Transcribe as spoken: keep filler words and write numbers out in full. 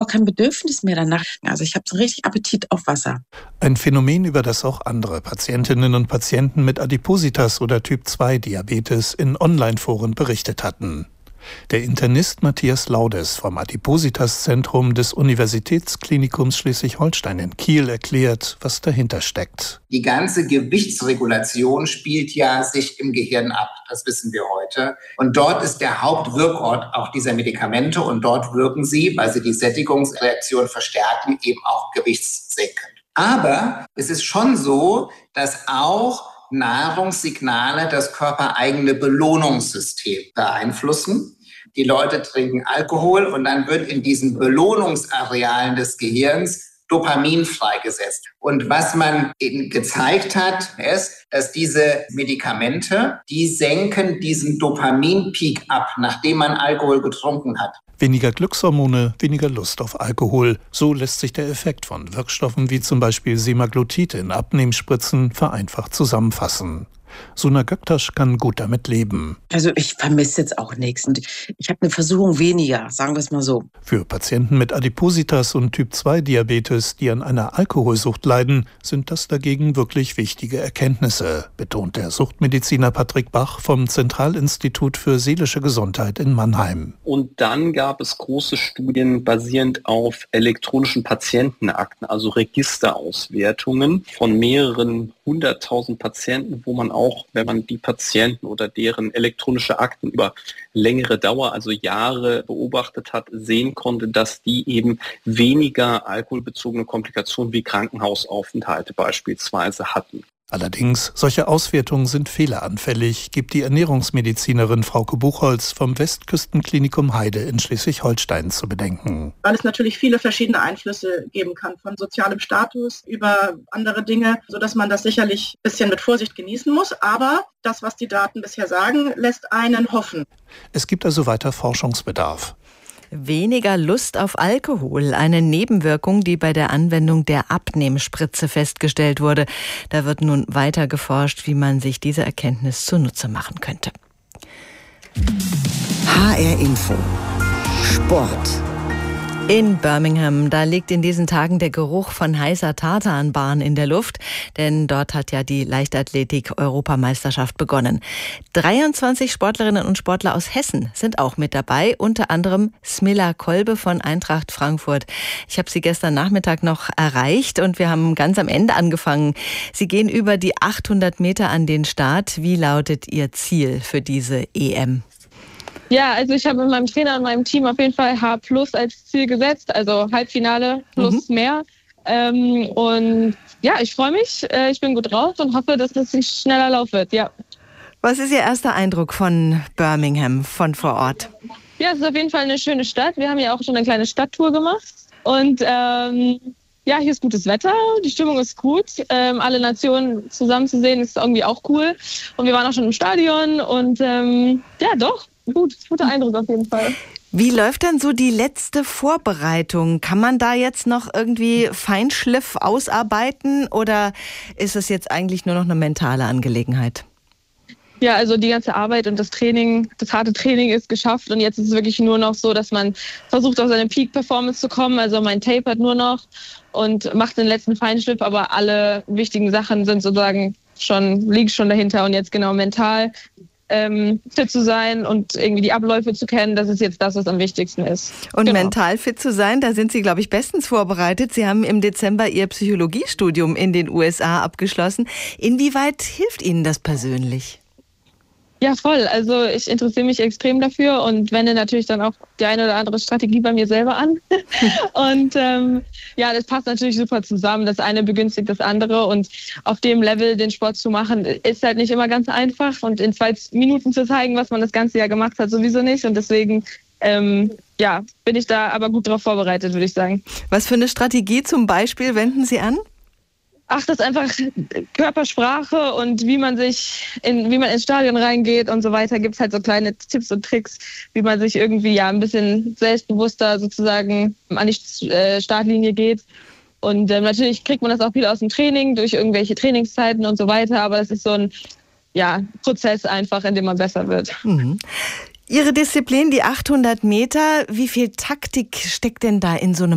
kein Bedürfnis mehr danach. Also ich habe so richtig Appetit auf Wasser. Ein Phänomen, über das auch andere Patientinnen und Patienten mit Adipositas oder Typ zwei Diabetes in Online-Foren berichtet hatten. Der Internist Matthias Laudes vom Adipositas-Zentrum des Universitätsklinikums Schleswig-Holstein in Kiel erklärt, was dahinter steckt. Die ganze Gewichtsregulation spielt ja sich im Gehirn ab, das wissen wir heute. Und dort ist der Hauptwirkort auch dieser Medikamente und dort wirken sie, weil sie die Sättigungsreaktion verstärken, eben auch gewichtssenkend. Aber es ist schon so, dass auch Nahrungssignale das körpereigene Belohnungssystem beeinflussen. Die Leute trinken Alkohol und dann wird in diesen Belohnungsarealen des Gehirns Dopamin freigesetzt. Und was man eben gezeigt hat, ist, dass diese Medikamente, die senken diesen Dopaminpeak ab, nachdem man Alkohol getrunken hat. Weniger Glückshormone, weniger Lust auf Alkohol. So lässt sich der Effekt von Wirkstoffen wie zum Beispiel Semaglutid in Abnehmspritzen vereinfacht zusammenfassen. Suna Göktasch kann gut damit leben. Also ich vermisse jetzt auch nichts. Und ich habe eine Versuchung weniger, sagen wir es mal so. Für Patienten mit Adipositas und Typ zwei Diabetes, die an einer Alkoholsucht leiden, sind das dagegen wirklich wichtige Erkenntnisse, betont der Suchtmediziner Patrick Bach vom Zentralinstitut für seelische Gesundheit in Mannheim. Und dann gab es große Studien basierend auf elektronischen Patientenakten, also Registerauswertungen von mehreren hunderttausend Patienten, wo man auch, wenn man die Patienten oder deren elektronische Akten über längere Dauer, also Jahre beobachtet hat, sehen konnte, dass die eben weniger alkoholbezogene Komplikationen wie Krankenhausaufenthalte beispielsweise hatten. Allerdings, solche Auswertungen sind fehleranfällig, gibt die Ernährungsmedizinerin Frauke Buchholz vom Westküstenklinikum Heide in Schleswig-Holstein zu bedenken. Weil es natürlich viele verschiedene Einflüsse geben kann, von sozialem Status über andere Dinge, sodass man das sicherlich ein bisschen mit Vorsicht genießen muss. Aber das, was die Daten bisher sagen, lässt einen hoffen. Es gibt also weiter Forschungsbedarf. Weniger Lust auf Alkohol, eine Nebenwirkung, die bei der Anwendung der Abnehmspritze festgestellt wurde. Da wird nun weiter geforscht, wie man sich diese Erkenntnis zunutze machen könnte. H R Info Sport. In Birmingham, da liegt in diesen Tagen der Geruch von heißer Tartanbahn in der Luft, denn dort hat ja die Leichtathletik-Europameisterschaft begonnen. dreiundzwanzig Sportlerinnen und Sportler aus Hessen sind auch mit dabei, unter anderem Smilla Kolbe von Eintracht Frankfurt. Ich habe sie gestern Nachmittag noch erreicht und wir haben ganz am Ende angefangen. Sie gehen über die achthundert Meter an den Start. Wie lautet Ihr Ziel für diese E M? Ja, also ich habe mit meinem Trainer und meinem Team auf jeden Fall H plus als Ziel gesetzt, also Halbfinale plus mhm. mehr. Ähm, und ja, ich freue mich, äh, ich bin gut drauf und hoffe, dass es ein schneller Lauf wird, ja. Was ist Ihr erster Eindruck von Birmingham, von vor Ort? Ja, es ist auf jeden Fall eine schöne Stadt. Wir haben ja auch schon eine kleine Stadttour gemacht. Und ähm, ja, hier ist gutes Wetter, die Stimmung ist gut. Ähm, alle Nationen zusammen zu sehen, ist irgendwie auch cool. Und wir waren auch schon im Stadion und ähm, ja, doch. Gut, guter Eindruck auf jeden Fall. Wie läuft denn so die letzte Vorbereitung? Kann man da jetzt noch irgendwie Feinschliff ausarbeiten oder ist es jetzt eigentlich nur noch eine mentale Angelegenheit? Ja, also die ganze Arbeit und das Training, das harte Training ist geschafft und jetzt ist es wirklich nur noch so, dass man versucht, auf seine Peak-Performance zu kommen. Also mein Tape hat nur noch und macht den letzten Feinschliff, aber alle wichtigen Sachen sind sozusagen schon, liegen schon dahinter und jetzt genau mental. Ähm, fit zu sein und irgendwie die Abläufe zu kennen, das ist jetzt das, was am wichtigsten ist. Und genau. Mental fit zu sein, da sind Sie, glaube ich, bestens vorbereitet. Sie haben im Dezember Ihr Psychologiestudium in den U S A abgeschlossen. Inwieweit hilft Ihnen das persönlich? Ja, voll. Also ich interessiere mich extrem dafür und wende natürlich dann auch die eine oder andere Strategie bei mir selber an. Und ähm, ja, das passt natürlich super zusammen. Das eine begünstigt das andere und auf dem Level den Sport zu machen, ist halt nicht immer ganz einfach. Und in zwei Minuten zu zeigen, was man das ganze Jahr gemacht hat, sowieso nicht. Und deswegen ähm, ja, bin ich da aber gut darauf vorbereitet, würde ich sagen. Was für eine Strategie zum Beispiel wenden Sie an? Ach, das ist einfach Körpersprache und wie man sich, in, wie man ins Stadion reingeht und so weiter, gibt es halt so kleine Tipps und Tricks, wie man sich irgendwie ja ein bisschen selbstbewusster sozusagen an die äh, Startlinie geht. Und äh, natürlich kriegt man das auch viel aus dem Training, durch irgendwelche Trainingszeiten und so weiter, aber es ist so ein ja, Prozess einfach, in dem man besser wird. Mhm. Ihre Disziplin, die achthundert Meter, wie viel Taktik steckt denn da in so einem